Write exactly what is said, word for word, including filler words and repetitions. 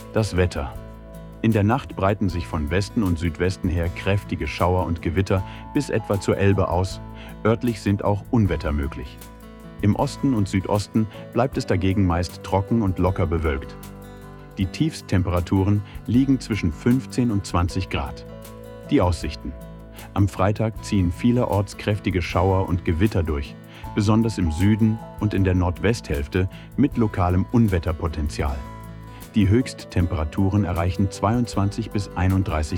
Das Wetter. In der Nacht breiten sich von Westen und Südwesten her kräftige Schauer und Gewitter bis etwa zur Elbe aus. Örtlich sind auch Unwetter möglich. Im Osten und Südosten bleibt es dagegen meist trocken und locker bewölkt. Die Tiefsttemperaturen liegen zwischen fünfzehn und zwanzig Grad. Die Aussichten. Am Freitag ziehen vielerorts kräftige Schauer und Gewitter durch, besonders im Süden und in der Nordwesthälfte mit lokalem Unwetterpotenzial. Die Höchsttemperaturen erreichen zweiundzwanzig bis einunddreißig